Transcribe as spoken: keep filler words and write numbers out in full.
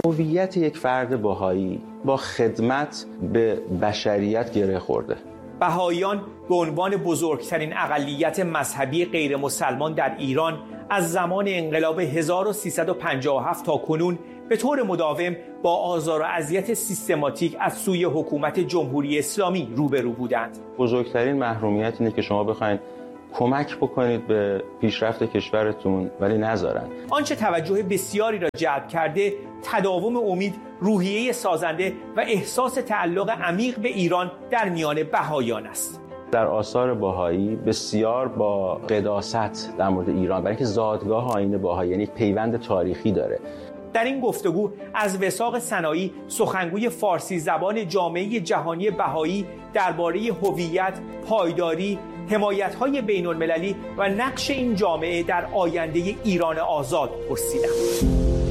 هویت یک فرد بهایی با خدمت به بشریت گره خورده. بهاییان به عنوان بزرگترین اقلیت مذهبی غیر مسلمان در ایران از زمان انقلاب هزار و سیصد و پنجاه و هفت تا کنون به طور مداوم با آزار و اذیت سیستماتیک از سوی حکومت جمهوری اسلامی روبرو بودند. بزرگترین محرومیت اینه که شما بخواید کمک بکنید به پیشرفت کشورتون ولی نذارن. آنچه توجه بسیاری را جلب کرده تداوم امید، روحیه سازنده و احساس تعلق عمیق به ایران در میان بهاییان است. در آثار بهایی بسیار با قداست در مورد ایران، برای اینکه زادگاه آیین بهایی یعنی پیوند تاریخی داره. در این گفتگو از وثاق سنایی، سخنگوی فارسی زبان جامعه جهانی بهایی، درباره هویت، پایداری، حمایت‌های بین‌المللی و نقش این جامعه در آینده ایران آزاد پرسیدم.